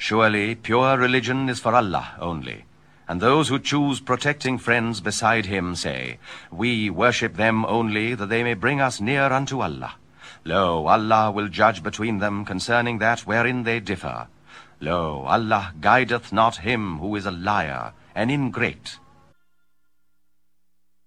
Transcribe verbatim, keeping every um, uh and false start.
Surely pure religion is for Allah only, and those who choose protecting friends beside him say, We worship them only, that they may bring us near unto Allah. Lo, Allah will judge between them concerning that wherein they differ. Lo, Allah guideth not him who is a liar, an ingrate,